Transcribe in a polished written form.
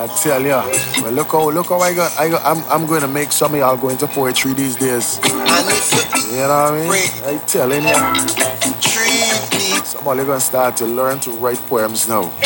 tell ya. Well, look how I'm going to make some of y'all go into poetry these days. You know what I mean? I telling you. Somebody gonna start to learn to write poems now.